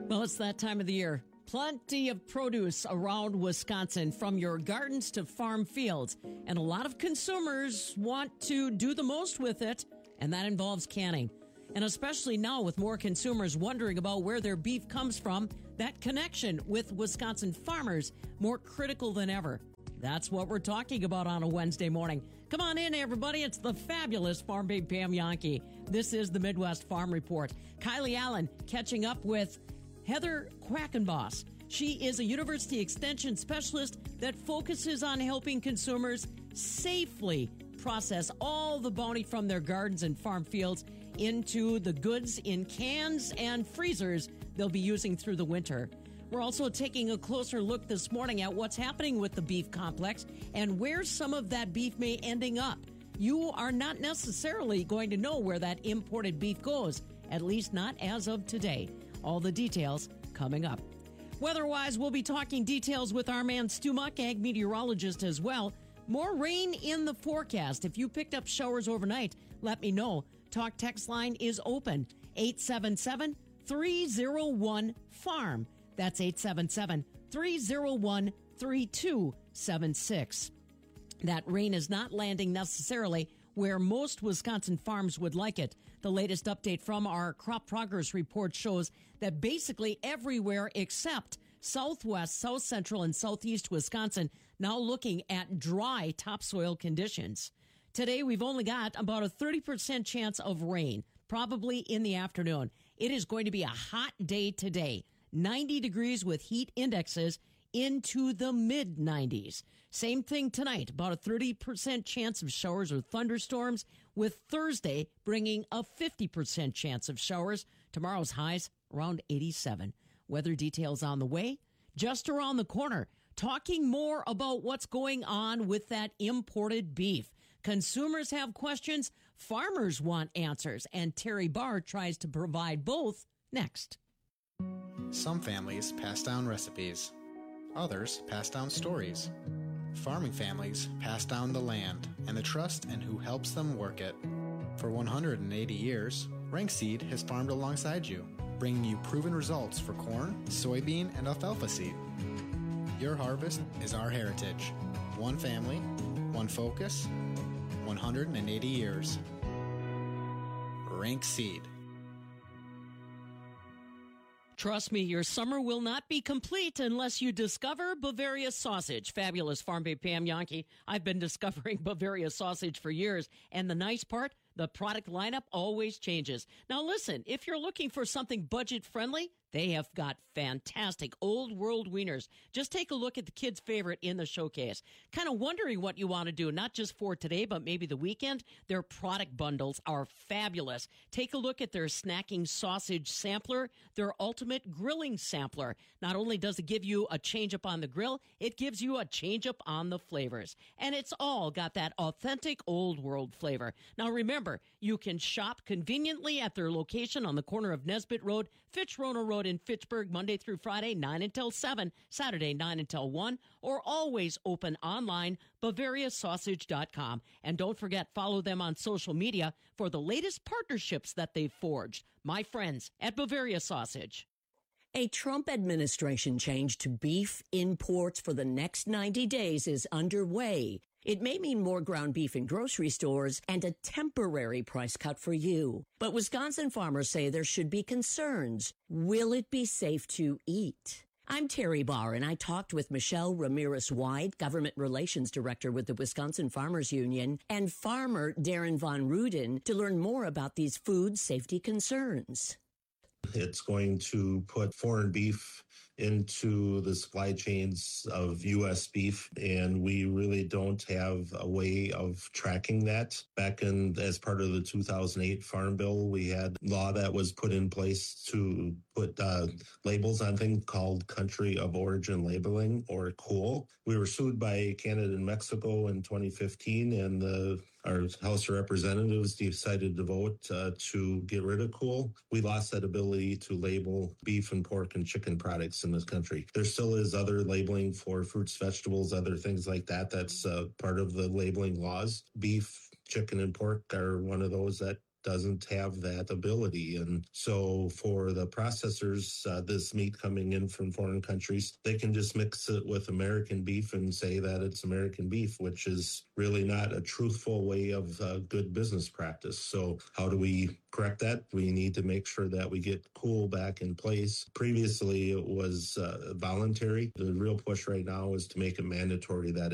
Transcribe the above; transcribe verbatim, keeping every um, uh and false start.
Well, it's that time of the year. Plenty of produce around Wisconsin, from your gardens to farm fields. And a lot of consumers want to do the most with it, and that involves canning. And especially now, with more consumers wondering about where their beef comes from, that connection with Wisconsin farmers more critical than ever. That's what we're talking about on a Wednesday morning. Come on in, everybody. It's the fabulous Farm Babe Pam Jahnke. This is the Midwest Farm Report. Kylie Allen catching up with Heather Quackenboss. She is a university extension specialist that focuses on helping consumers safely process all the bounty from their gardens and farm fields into the goods in cans and freezers they'll be using through the winter. We're also taking a closer look this morning at what's happening with the beef complex and where some of that beef may ending up. You are not necessarily going to know where that imported beef goes, at least not as of today. All the details coming up. Weather-wise, we'll be talking details with our man Stu Muck, ag meteorologist as well. More rain in the forecast. If you picked up showers overnight, let me know. Talk text line is open. eight seven seven, three oh one, farm. That's eight seven seven, three oh one, three two seven six. That rain is not landing necessarily where most Wisconsin farms would like it. The latest update from our crop progress report shows that basically everywhere except southwest, south central, and southeast Wisconsin now looking at dry topsoil conditions. Today, we've only got about a thirty percent chance of rain, probably in the afternoon. It is going to be a hot day today. ninety degrees with heat indexes into the mid nineties. Same thing tonight, about a thirty percent chance of showers or thunderstorms, with Thursday bringing a fifty percent chance of showers. Tomorrow's highs around eighty-seven. Weather details on the way. Just around the corner, talking more about what's going on with that imported beef. Consumers have questions, farmers want answers, and Terry Barr tries to provide both next. Some families pass down recipes. Others pass down stories. Farming families pass down the land and the trust in who helps them work it. For one hundred eighty years, Rank Seed has farmed alongside you, bringing you proven results for corn, soybean, and alfalfa seed. Your harvest is our heritage. One family, one focus, one hundred eighty years. Rank Seed. Trust me, your summer will not be complete unless you discover Bavaria sausage. Fabulous Farm Babe Pam Jahnke. I've been discovering Bavaria sausage for years. And the nice part, the product lineup always changes. Now listen, if you're looking for something budget friendly, they have got fantastic old world wieners. Just take a look at the kids' favorite in the showcase. Kind of wondering what you want to do, not just for today, but maybe the weekend. Their product bundles are fabulous. Take a look at their snacking sausage sampler, their ultimate grilling sampler. Not only does it give you a change up on the grill, it gives you a change up on the flavors. And it's all got that authentic old world flavor. Now remember, you can shop conveniently at their location on the corner of Nesbitt Road, Fitch-Roner Road in Fitchburg, Monday through Friday, nine until seven, Saturday, nine until one, or always open online, Bavaria Sausage dot com. And don't forget, follow them on social media for the latest partnerships that they've forged. My friends at Bavaria Sausage. A Trump administration change to beef imports for the next ninety days is underway. It may mean more ground beef in grocery stores and a temporary price cut for you. But Wisconsin farmers say there should be concerns. Will it be safe to eat? I'm Terry Barr, and I talked with Michelle Ramirez-White, Government Relations Director with the Wisconsin Farmers Union, and farmer Darren Von Ruden to learn more about these food safety concerns. It's going to put foreign beef into the supply chains of U S beef, and we really don't have a way of tracking that. Back in, as part of the two thousand eight Farm Bill, we had law that was put in place to put uh, labels on things called country of origin labeling, or C O L. We were sued by Canada and Mexico in twenty fifteen, and the, our House of Representatives decided to vote uh, to get rid of C O L. We lost that ability to label beef and pork and chicken products in this country. There still is other labeling for fruits, vegetables, other things like that. That's uh, part of the labeling laws. Beef, chicken, and pork are one of those that doesn't have that ability. And so for the processors, uh, this meat coming in from foreign countries, they can just mix it with American beef and say that it's American beef, which is really not a truthful way of uh, good business practice. So how do we correct that? We need to make sure that we get COOL back in place. Previously, it was uh, voluntary. The real push right now is to make it mandatory that